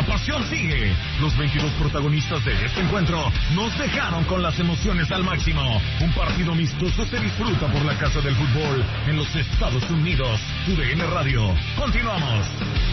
la pasión sigue. Los 22 protagonistas de este encuentro nos dejaron con las emociones al máximo. Un partido amistoso se disfruta por la casa del fútbol en los Estados Unidos. TUDN Radio. Continuamos.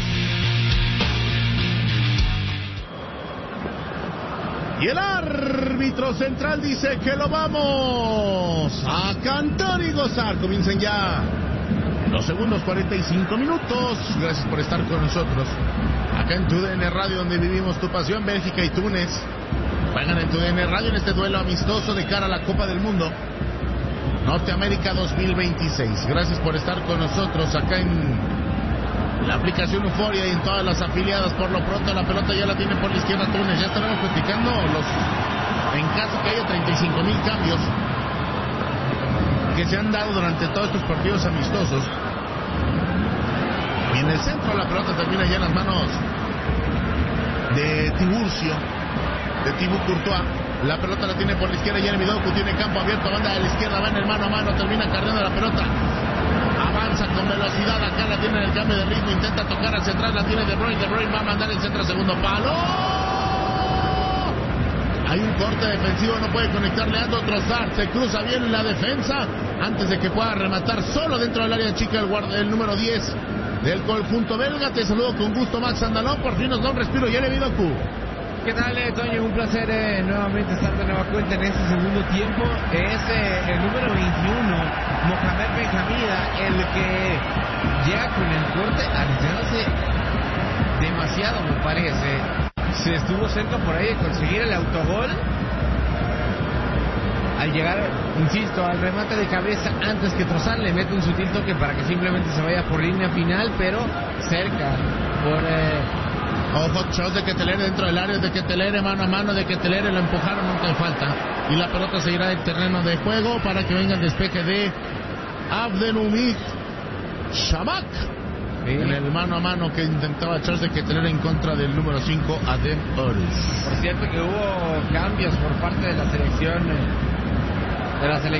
Y el árbitro central dice que lo vamos a cantar y gozar. Comiencen ya los segundos 45 minutos. Gracias por estar con nosotros acá en TUDN Radio, donde vivimos tu pasión. Bélgica y Túnez juegan en TUDN Radio en este duelo amistoso de cara a la Copa del Mundo Norteamérica 2026. Gracias por estar con nosotros acá en la aplicación Euforia y en todas las afiliadas. Por lo pronto la pelota ya la tiene por la izquierda Túnez. Ya estaremos platicando en caso que haya 35,000 cambios que se han dado durante todos estos partidos amistosos. Y en el centro la pelota termina ya en las manos de Tiburcio, de Thibaut Courtois. La pelota la tiene por la izquierda Jeremy Doku, tiene campo abierto, banda de la izquierda, va en el mano a mano, termina cargando la pelota. Avanza con velocidad, acá la tiene en el cambio de ritmo, intenta tocar al central, la tiene De Bruyne va a mandar el centro a segundo palo. Hay un corte defensivo, no puede conectar Leandro Trossard, se cruza bien la defensa antes de que pueda rematar solo dentro del área chica el número 10 del conjunto belga. Te saludo con gusto, Max Andalón, por fin nos da un respiro, Jeremy Doku. ¿Qué tal, Toño? Un placer nuevamente estar de nueva cuenta en este segundo tiempo. Es el número 21, Mohamed Benjamida, el que llega con el corte arriesgándose demasiado, me parece. Se estuvo cerca por ahí de conseguir el autogol. Al llegar, insisto, al remate de cabeza antes que Trossard, le mete un sutil toque para que simplemente se vaya por línea final, pero cerca por... Ojo, shot de Ketelere dentro del área, de Ketelere mano a mano, de Ketelere lo empujaron, nunca hay falta. Y la pelota se irá del terreno de juego para que venga el despeje de Abdelhamid Shamak. Sí. En el mano a mano que intentaba Charles de Ketelere en contra del número 5, Adem Ores. Por cierto que hubo cambios por parte de la selección